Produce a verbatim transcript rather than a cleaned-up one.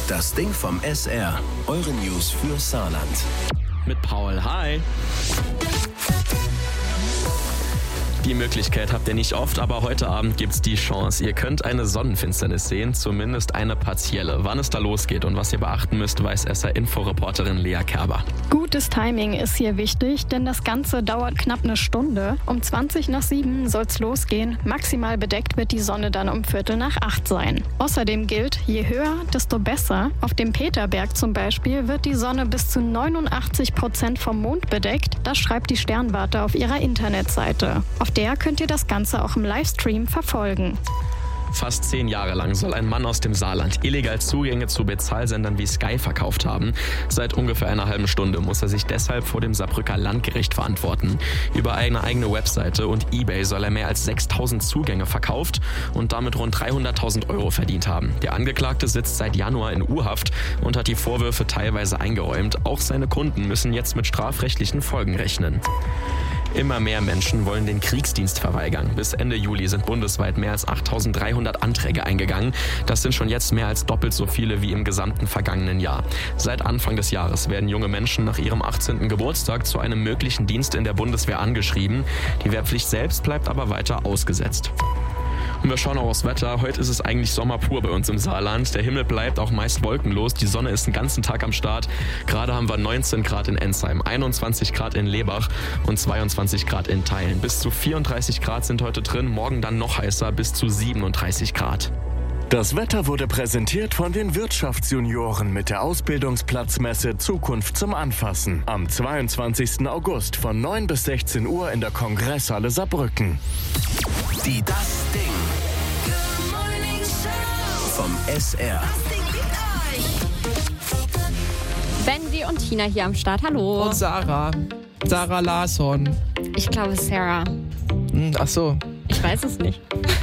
Das Ding vom S R. Eure News für Saarland. Mit Paul. Hi. Die Möglichkeit habt ihr nicht oft, aber heute Abend gibt's die Chance. Ihr könnt eine Sonnenfinsternis sehen, zumindest eine partielle. Wann es da losgeht und was ihr beachten müsst, weiß S R-Inforeporterin Lea Kerber. Gutes Timing ist hier wichtig, denn das Ganze dauert knapp eine Stunde. Um zwanzig nach sieben soll's losgehen. Maximal bedeckt wird die Sonne dann um Viertel nach acht sein. Außerdem gilt, je höher, desto besser. Auf dem Peterberg zum Beispiel wird die Sonne bis zu neunundachtzig Prozent vom Mond bedeckt. Das schreibt die Sternwarte auf ihrer Internetseite. Auf der könnt ihr das Ganze auch im Livestream verfolgen. Fast zehn Jahre lang soll ein Mann aus dem Saarland illegal Zugänge zu Bezahlsendern wie Sky verkauft haben. Seit ungefähr einer halben Stunde muss er sich deshalb vor dem Saarbrücker Landgericht verantworten. Über eine eigene Webseite und eBay soll er mehr als sechstausend Zugänge verkauft und damit rund dreihunderttausend Euro verdient haben. Der Angeklagte sitzt seit Januar in U-Haft und hat die Vorwürfe teilweise eingeräumt. Auch seine Kunden müssen jetzt mit strafrechtlichen Folgen rechnen. Immer mehr Menschen wollen den Kriegsdienst verweigern. Bis Ende Juli sind bundesweit mehr als achttausenddreihundert Anträge eingegangen. Das sind schon jetzt mehr als doppelt so viele wie im gesamten vergangenen Jahr. Seit Anfang des Jahres werden junge Menschen nach ihrem achtzehnten Geburtstag zu einem möglichen Dienst in der Bundeswehr angeschrieben. Die Wehrpflicht selbst bleibt aber weiter ausgesetzt. Und wir schauen auch aufs Wetter. Heute ist es eigentlich Sommer pur bei uns im Saarland. Der Himmel bleibt auch meist wolkenlos. Die Sonne ist den ganzen Tag am Start. Gerade haben wir neunzehn Grad in Ensheim, einundzwanzig Grad in Lebach und zweiundzwanzig Grad in Theilen. Bis zu vierunddreißig Grad sind heute drin. Morgen dann noch heißer, bis zu siebenunddreißig Grad. Das Wetter wurde präsentiert von den Wirtschaftsjunioren mit der Ausbildungsplatzmesse Zukunft zum Anfassen. Am zweiundzwanzigsten August von neun bis sechzehn Uhr in der Kongresshalle Saarbrücken. Die Das Ding vom S R. Benji und Tina hier am Start. Hallo. Und Sarah. Sarah Larsson. Ich glaube Sarah. Hm, ach so. Ich weiß es nicht.